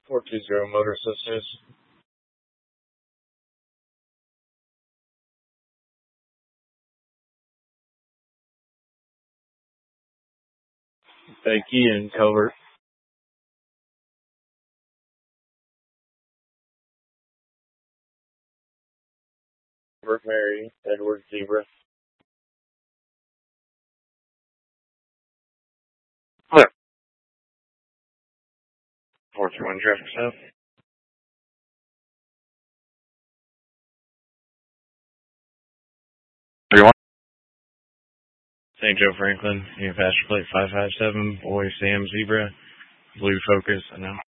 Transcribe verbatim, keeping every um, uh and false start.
four two zero Motor Sisters. Becky and Covert. Robert Mary, Edward Zebra. Hello. four three one traffic stop. three one. Saint Joe Franklin, New Passenger Plate five five seven, Boy Sam Zebra, Blue Focus, and now.